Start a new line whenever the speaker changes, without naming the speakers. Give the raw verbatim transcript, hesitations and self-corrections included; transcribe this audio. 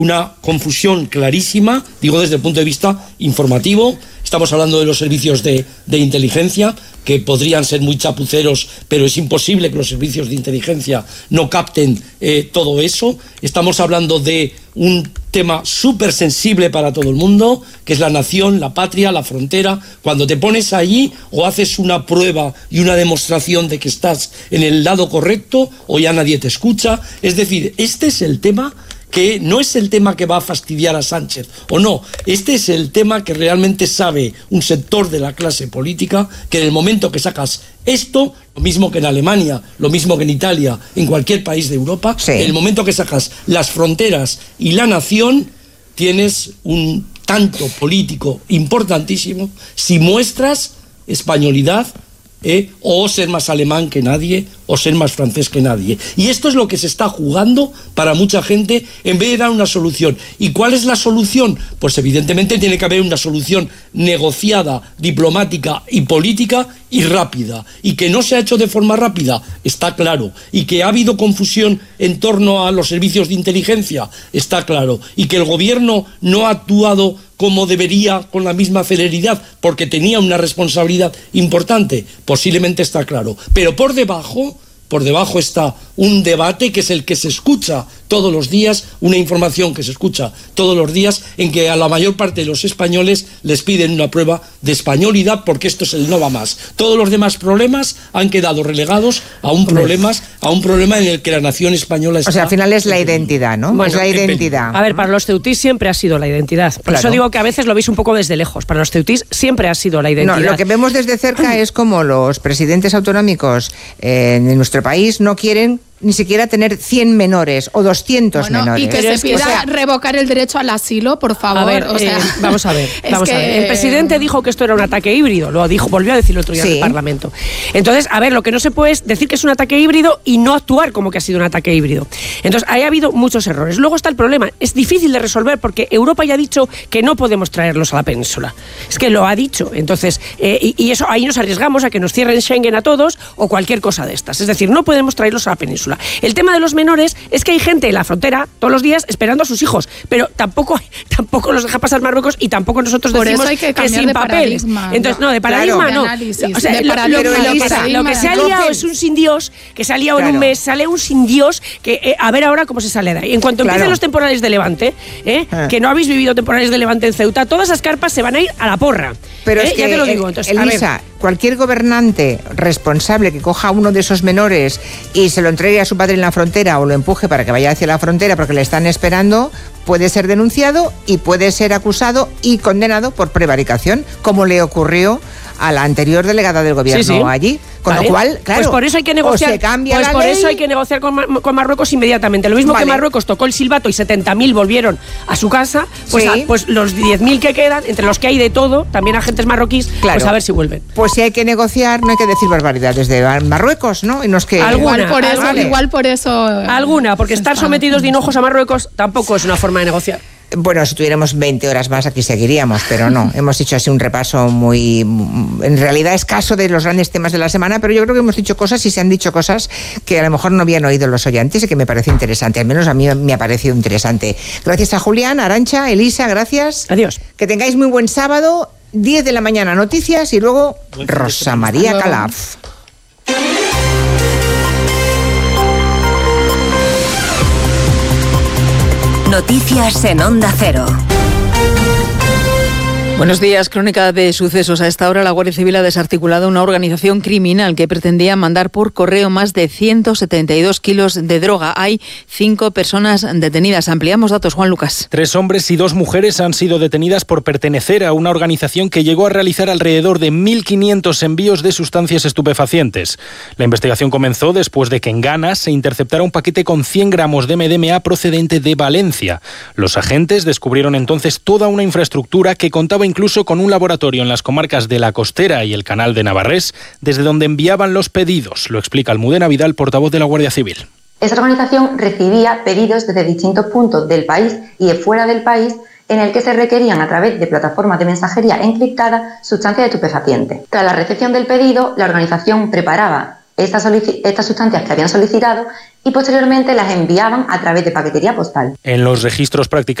una confusión clarísima, digo desde el punto de vista informativo. Estamos hablando de los servicios de, de inteligencia, que podrían ser muy chapuceros, pero es imposible que los servicios de inteligencia no capten eh, todo eso. Estamos hablando de un tema súper sensible para todo el mundo, que es la nación, la patria, la frontera. Cuando te pones allí, o haces una prueba y una demostración de que estás en el lado correcto, o ya nadie te escucha. Es decir, este es el tema que no es el tema que va a fastidiar a Sánchez, o no, este es el tema que realmente sabe un sector de la clase política, que en el momento que sacas esto, lo mismo que en Alemania, lo mismo que en Italia, en cualquier país de Europa, sí. En el momento que sacas las fronteras y la nación, tienes un tanto político importantísimo si muestras españolidad, ¿eh? o ser más alemán que nadie, o ser más francés que nadie. Y esto es lo que se está jugando para mucha gente, en vez de dar una solución. ¿Y cuál es la solución? Pues evidentemente tiene que haber una solución negociada, diplomática y política, y rápida. Y que no se ha hecho de forma rápida, está claro. Y que ha habido confusión en torno a los servicios de inteligencia, está claro. Y que el gobierno no ha actuado como debería, con la misma celeridad, porque tenía una responsabilidad importante, posiblemente está claro. Pero por debajo, por debajo está un debate que es el que se escucha todos los días, una información que se escucha todos los días, en que a la mayor parte de los españoles les piden una prueba de españolidad, porque esto es el no va más. Todos los demás problemas han quedado relegados a un, problemas, a un problema en el que la nación española está...
O sea, al final es la identidad, ¿no?
Bueno,
es la identidad.
A ver, para los ceutís siempre ha sido la identidad. Por claro. eso digo que a veces lo veis un poco desde lejos. Para los ceutís siempre ha sido la identidad.
No, lo que vemos desde cerca es como los presidentes autonómicos eh, en nuestro país no quieren ni siquiera tener cien menores o doscientos
bueno,
menores.
Y que se pida o sea, revocar el derecho al asilo, por favor.
A ver,
o sea,
eh, vamos a ver. Vamos
que...
a ver. El presidente dijo que esto era un ataque híbrido, lo dijo, volvió a decirlo otro día sí. en el Parlamento. Entonces, a ver, lo que no se puede es decir que es un ataque híbrido y no actuar como que ha sido un ataque híbrido. Entonces, ahí ha habido muchos errores. Luego está el problema, es difícil de resolver porque Europa ya ha dicho que no podemos traerlos a la península. Es que lo ha dicho. Entonces, eh, y, y eso ahí nos arriesgamos a que nos cierren Schengen a todos o cualquier cosa de estas. Es decir, no podemos traerlos a la península. El tema de los menores es que hay gente en la frontera todos los días esperando a sus hijos, pero tampoco tampoco los deja pasar Marruecos y tampoco nosotros
Por
decimos
eso hay que,
que sin papeles. Entonces, no, de paradigma
claro,
no.
De análisis,
o sea,
de
lo, lo, lo,
de
que se, lo que se ha liado es un sin Dios, que se ha liado claro. en un mes, sale un sin Dios, que eh, a ver ahora cómo se sale de ahí. En cuanto claro. empiecen los temporales de Levante, eh, ah. que no habéis vivido temporales de Levante en Ceuta, todas esas carpas se van a ir a la porra.
Pero
eh,
es que,
ya te lo digo. Entonces,
Elisa,
a ver.
cualquier gobernante responsable que coja a uno de esos menores y se lo entregue a su padre en la frontera o lo empuje para que vaya hacia la frontera porque le están esperando, puede ser denunciado y puede ser acusado y condenado por prevaricación, como le ocurrió a la anterior delegada del gobierno sí, sí. allí. Con
vale.
lo cual, claro,
pues por eso hay que negociar,
se cambia
pues
la
por
ley.
eso hay que negociar con, Mar con Marruecos inmediatamente. Lo mismo vale. que Marruecos tocó el silbato y setenta mil volvieron a su casa, pues, sí. a, pues los diez mil que quedan, entre los que hay de todo, también agentes marroquíes, claro. pues a ver si vuelven.
Pues si hay que negociar, no hay que decir barbaridades de Marruecos, ¿no? Y no es que
alguna,
igual por eso, vale. igual por eso
alguna, porque estar sometidos de hinojos a Marruecos tampoco es una forma de negociar.
Bueno, si tuviéramos veinte horas más aquí seguiríamos, pero no. Hemos hecho así un repaso muy, en realidad escaso de los grandes temas de la semana, pero yo creo que hemos dicho cosas y se han dicho cosas que a lo mejor no habían oído los oyentes y que me parece interesante. Al menos a mí me ha parecido interesante. Gracias a Julián, Arantxa, Elisa, gracias.
Adiós.
Que tengáis muy buen sábado, diez de la mañana noticias y luego Rosa María Calaf.
Noticias en Onda Cero.
Buenos días, crónica de sucesos. A esta hora la Guardia Civil ha desarticulado una organización criminal que pretendía mandar por correo más de ciento setenta y dos kilos de droga. Hay cinco personas detenidas. Ampliamos datos, Juan Lucas.
Tres hombres y dos mujeres han sido detenidas por pertenecer a una organización que llegó a realizar alrededor de mil quinientos envíos de sustancias estupefacientes. La investigación comenzó después de que en Ghana se interceptara un paquete con cien gramos de M D M A procedente de Valencia. Los agentes descubrieron entonces toda una infraestructura que contaba incluso con un laboratorio en las comarcas de La Costera y el Canal de Navarrés, desde donde enviaban los pedidos. Lo explica Almudena Vidal, portavoz de la Guardia Civil.
Esta organización recibía pedidos desde distintos puntos del país y de fuera del país en el que se requerían a través de plataformas de mensajería encriptada sustancias estupefacientes. Tras la recepción del pedido, la organización preparaba estas, estas sustancias que habían solicitado y posteriormente las enviaban a través de paquetería postal.
En los registros prácticamente